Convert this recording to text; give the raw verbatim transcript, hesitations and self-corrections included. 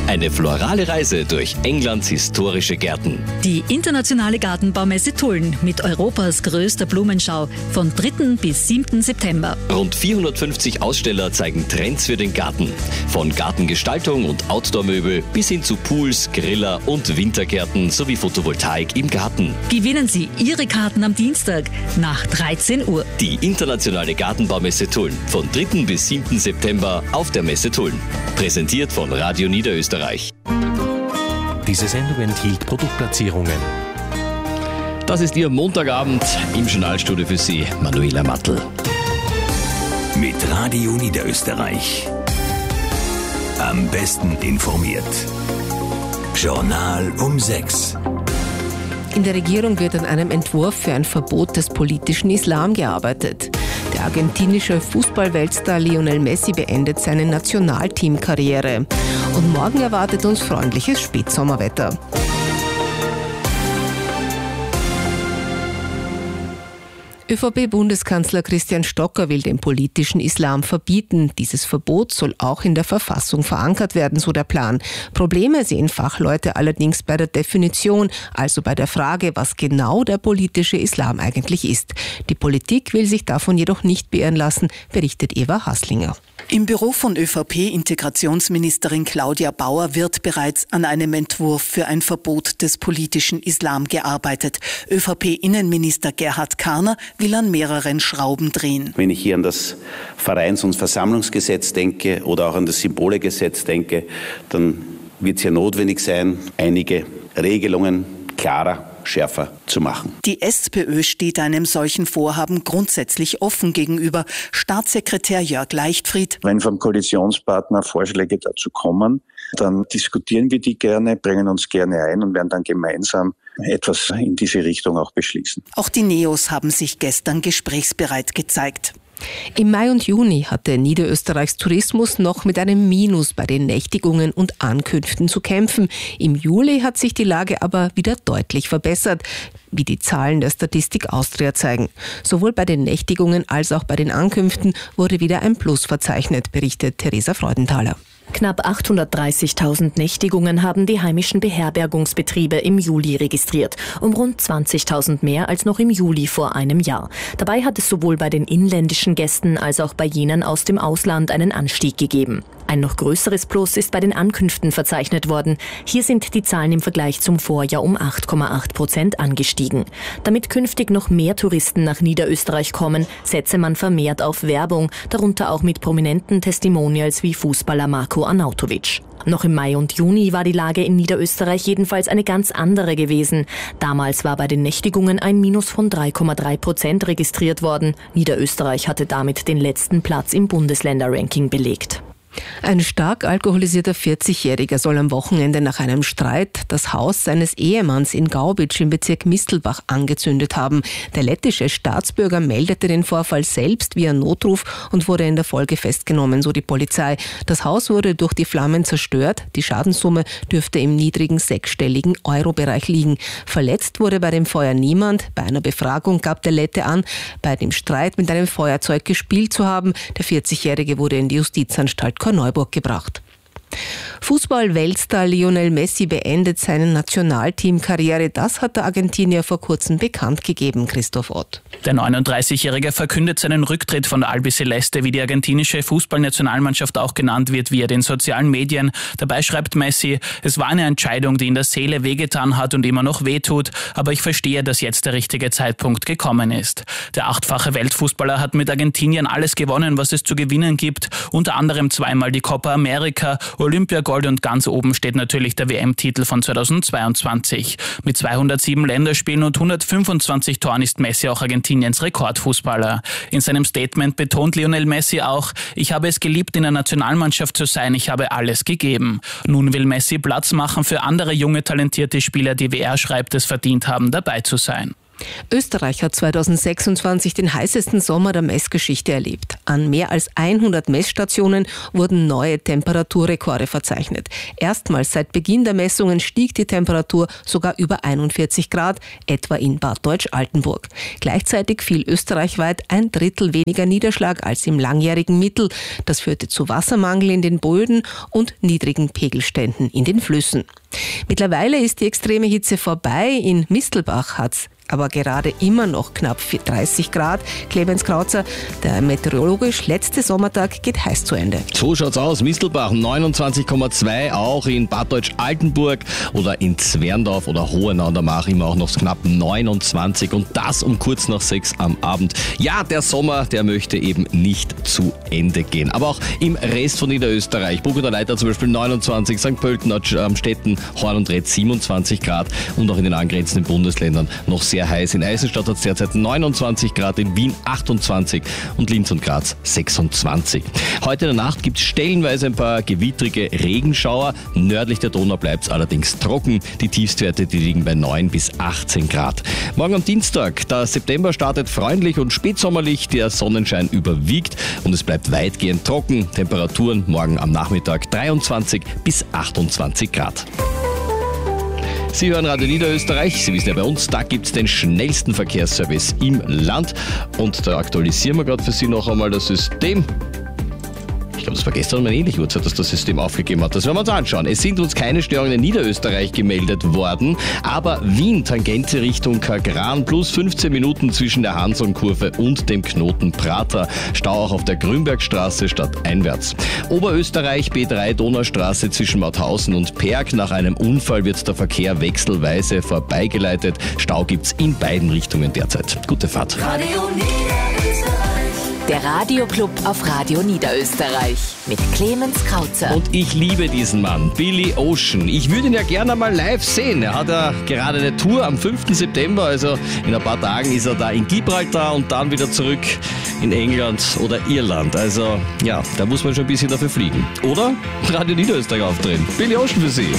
Eine florale Reise durch Englands historische Gärten. Die internationale Gartenbaumesse Tulln mit Europas größter Blumenschau von dritten bis siebten September. Rund vierhundertfünfzig Aussteller zeigen Trends für den Garten. Von Gartengestaltung und Outdoor-Möbel bis hin zu Pools, Griller und Wintergärten sowie Photovoltaik im Garten. Gewinnen Sie Ihre Karten am Dienstag nach dreizehn Uhr. Die internationale Gartenbaumesse Tulln von dritten bis siebten September auf der Messe Tulln. Präsentiert von Radio Niederösterreich. Diese Sendung enthielt Produktplatzierungen. Das ist Ihr Montagabend im Journalstudio für Sie, Manuela Mattl. Mit Radio Niederösterreich. Am besten informiert. Journal um sechs. In der Regierung wird an einem Entwurf für ein Verbot des politischen Islam gearbeitet. Der argentinische Fußball-Weltstar Lionel Messi beendet seine Nationalteamkarriere. Und morgen erwartet uns freundliches Spätsommerwetter. ÖVP-Bundeskanzler Christian Stocker will den politischen Islam verbieten. Dieses Verbot soll auch in der Verfassung verankert werden, so der Plan. Probleme sehen Fachleute allerdings bei der Definition, also bei der Frage, was genau der politische Islam eigentlich ist. Die Politik will sich davon jedoch nicht beirren lassen, berichtet Eva Haslinger. Im Büro von ÖVP-Integrationsministerin Claudia Bauer wird bereits an einem Entwurf für ein Verbot des politischen Islam gearbeitet. ÖVP-Innenminister Gerhard Karner will an mehreren Schrauben drehen. Wenn ich hier an das Vereins- und Versammlungsgesetz denke oder auch an das Symbolegesetz denke, dann wird es ja notwendig sein, einige Regelungen klarer, schärfer zu machen. Die SPÖ steht einem solchen Vorhaben grundsätzlich offen gegenüber. Staatssekretär Jörg Leichtfried: Wenn vom Koalitionspartner Vorschläge dazu kommen, dann diskutieren wir die gerne, bringen uns gerne ein und werden dann gemeinsam etwas in diese Richtung auch beschließen. Auch die Neos haben sich gestern gesprächsbereit gezeigt. Im Mai und Juni hatte Niederösterreichs Tourismus noch mit einem Minus bei den Nächtigungen und Ankünften zu kämpfen. Im Juli hat sich die Lage aber wieder deutlich verbessert, wie die Zahlen der Statistik Austria zeigen. Sowohl bei den Nächtigungen als auch bei den Ankünften wurde wieder ein Plus verzeichnet, berichtet Theresa Freudenthaler. Knapp achthundertdreißigtausend Nächtigungen haben die heimischen Beherbergungsbetriebe im Juli registriert, um rund zwanzigtausend mehr als noch im Juli vor einem Jahr. Dabei hat es sowohl bei den inländischen Gästen als auch bei jenen aus dem Ausland einen Anstieg gegeben. Ein noch größeres Plus ist bei den Ankünften verzeichnet worden. Hier sind die Zahlen im Vergleich zum Vorjahr um acht Komma acht Prozent angestiegen. Damit künftig noch mehr Touristen nach Niederösterreich kommen, setze man vermehrt auf Werbung, darunter auch mit prominenten Testimonials wie Fußballer Marko Arnautovic. Noch im Mai und Juni war die Lage in Niederösterreich jedenfalls eine ganz andere gewesen. Damals war bei den Nächtigungen ein Minus von drei Komma drei Prozent registriert worden. Niederösterreich hatte damit den letzten Platz im Bundesländerranking belegt. Ein stark alkoholisierter vierzigjähriger soll am Wochenende nach einem Streit das Haus seines Ehemanns in Gaubitsch im Bezirk Mistelbach angezündet haben. Der lettische Staatsbürger meldete den Vorfall selbst via Notruf und wurde in der Folge festgenommen, so die Polizei. Das Haus wurde durch die Flammen zerstört. Die Schadenssumme dürfte im niedrigen sechsstelligen Euro-Bereich liegen. Verletzt wurde bei dem Feuer niemand. Bei einer Befragung gab der Lette an, bei dem Streit mit einem Feuerzeug gespielt zu haben. Der vierzigjährige wurde in die Justizanstalt Korneuburg gebracht. Fußball-Weltstar Lionel Messi beendet seine Nationalteamkarriere. Das hat der Argentinier vor kurzem bekannt gegeben, Christoph Ott. Der neununddreißigjährige verkündet seinen Rücktritt von der Albiceleste, wie die argentinische Fußballnationalmannschaft auch genannt wird, via den sozialen Medien. Dabei schreibt Messi: Es war eine Entscheidung, die in der Seele wehgetan hat und immer noch wehtut, aber ich verstehe, dass jetzt der richtige Zeitpunkt gekommen ist. Der achtfache Weltfußballer hat mit Argentinien alles gewonnen, was es zu gewinnen gibt, unter anderem zweimal die Copa America, Olympiagold und ganz oben steht natürlich der W M-Titel von zweitausendzweiundzwanzig. Mit zweihundertsieben Länderspielen und hundertfünfundzwanzig Toren ist Messi auch Argentiniens Rekordfußballer. In seinem Statement betont Lionel Messi auch: Ich habe es geliebt, in der Nationalmannschaft zu sein, ich habe alles gegeben. Nun will Messi Platz machen für andere junge, talentierte Spieler, die, wie er schreibt, es verdient haben, dabei zu sein. Österreich hat zweitausendsechsundzwanzig den heißesten Sommer der Messgeschichte erlebt. An mehr als hundert Messstationen wurden neue Temperaturrekorde verzeichnet. Erstmals seit Beginn der Messungen stieg die Temperatur sogar über einundvierzig Grad, etwa in Bad Deutsch-Altenburg. Gleichzeitig fiel österreichweit ein Drittel weniger Niederschlag als im langjährigen Mittel. Das führte zu Wassermangel in den Böden und niedrigen Pegelständen in den Flüssen. Mittlerweile ist die extreme Hitze vorbei. In Mistelbach hat's aber gerade immer noch knapp dreißig Grad. Clemens Krauzer, der meteorologisch letzte Sommertag geht heiß zu Ende. So schaut's aus. Mistelbach neunundzwanzig Komma zwei, auch in Bad Deutsch-Altenburg oder in Zwerndorf oder Hohenau an der Mach immer auch noch knapp neunundzwanzig und das um kurz nach sechs am Abend. Ja, der Sommer, der möchte eben nicht zu Ende gehen. Aber auch im Rest von Niederösterreich. Burg Leiter zum Beispiel neunundzwanzig, Sankt Pölten, Amstetten, Horn und Rett siebenundzwanzig Grad und auch in den angrenzenden Bundesländern noch sehr sehr heiß. In Eisenstadt hat es derzeit neunundzwanzig Grad, in Wien achtundzwanzig und Linz und Graz sechsundzwanzig. Heute in der Nacht gibt es stellenweise ein paar gewittrige Regenschauer. Nördlich der Donau bleibt es allerdings trocken. Die Tiefstwerte, die liegen bei neun bis achtzehn Grad. Morgen am Dienstag, der September startet freundlich und spätsommerlich. Der Sonnenschein überwiegt und es bleibt weitgehend trocken. Temperaturen morgen am Nachmittag dreiundzwanzig bis achtundzwanzig Grad. Sie hören Radio Niederösterreich. Sie wissen ja, bei uns, da gibt es den schnellsten Verkehrsservice im Land. Und da aktualisieren wir gerade für Sie noch einmal das System. Ich glaube, es war gestern um eine ähnliche Uhrzeit, dass das System aufgegeben hat. Das werden wir uns anschauen. Es sind uns keine Störungen in Niederösterreich gemeldet worden, aber Wien, Tangente Richtung Kagran, plus fünfzehn Minuten zwischen der Hansonkurve und dem Knoten Prater. Stau auch auf der Grünbergstraße stadteinwärts. Oberösterreich, B drei Donaustraße zwischen Mauthausen und Perg. Nach einem Unfall wird der Verkehr wechselweise vorbeigeleitet. Stau gibt's in beiden Richtungen derzeit. Gute Fahrt. Radio Niederösterreich. Der Radioclub auf Radio Niederösterreich mit Clemens Krauzer. Und ich liebe diesen Mann, Billy Ocean. Ich würde ihn ja gerne mal live sehen. Er hat ja gerade eine Tour am fünften September, also in ein paar Tagen ist er da in Gibraltar und dann wieder zurück in England oder Irland. Also ja, da muss man schon ein bisschen dafür fliegen. Oder Radio Niederösterreich aufdrehen. Billy Ocean für Sie.